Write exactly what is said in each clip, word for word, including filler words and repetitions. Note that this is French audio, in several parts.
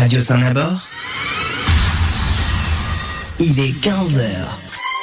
Radio Saint-Labor, il est quinze heures.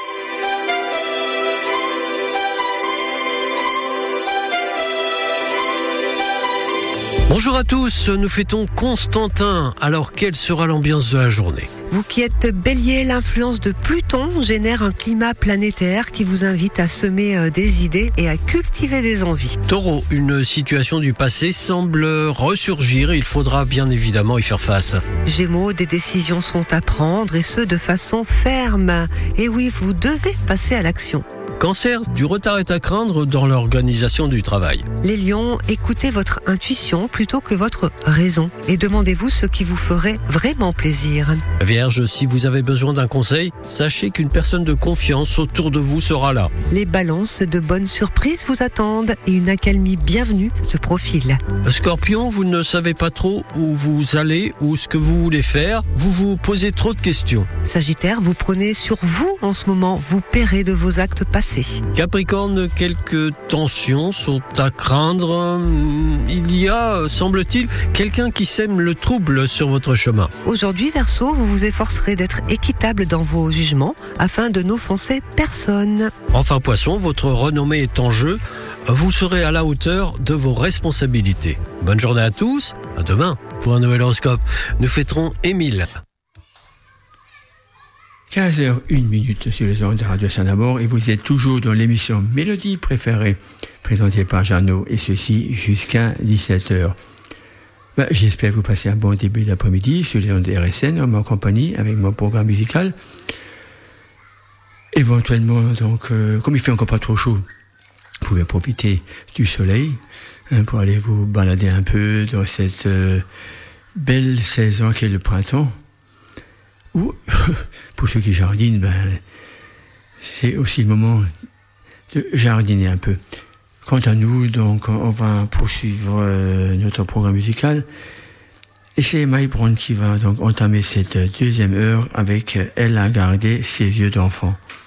Bonjour à tous, nous fêtons Constantin. Alors, quelle sera l'ambiance de la journée ? Vous qui êtes Bélier, l'influence de Pluton génère un climat planétaire qui vous invite à semer des idées et à cultiver des envies. Taureau, une situation du passé semble ressurgir et il faudra bien évidemment y faire face. Gémeaux, des décisions sont à prendre et ce de façon ferme. Et oui, vous devez passer à l'action. Cancer, du retard est à craindre dans l'organisation du travail. Les lions, écoutez votre intuition plutôt que votre raison et demandez-vous ce qui vous ferait vraiment plaisir. Vierge, si vous avez besoin d'un conseil, sachez qu'une personne de confiance autour de vous sera là. Les balances, de bonnes surprises vous attendent et une accalmie bienvenue se profile. Scorpion, vous ne savez pas trop où vous allez ou ce que vous voulez faire, vous vous posez trop de questions. Sagittaire, vous prenez sur vous en ce moment, vous paierez de vos actes passés. Capricorne, quelques tensions sont à craindre. Il y a, semble-t-il, quelqu'un qui sème le trouble sur votre chemin. Aujourd'hui, Verseau, vous vous efforcerez d'être équitable dans vos jugements afin de n'offenser personne. Enfin, Poisson, votre renommée est en jeu. Vous serez à la hauteur de vos responsabilités. Bonne journée à tous. À demain pour un nouvel horoscope. Nous fêterons Émile. quinze heures une minute sur les ondes de Radio Saint-Labor et vous êtes toujours dans l'émission Mélodie préférée présentée par Jeannot et ceci jusqu'à dix-sept heures. Ben, j'espère vous passer un bon début d'après-midi sur les ondes de R S N en ma compagnie avec mon programme musical. Éventuellement, donc, euh, comme il fait encore pas trop chaud, vous pouvez profiter du soleil hein, pour aller vous balader un peu dans cette euh, belle saison qu'est le printemps. Ou, pour ceux qui jardinent, ben, c'est aussi le moment de jardiner un peu. Quant à nous, donc, on va poursuivre euh, notre programme musical. Et c'est Mike Brown qui va donc entamer cette deuxième heure avec Elle a gardé ses yeux d'enfant.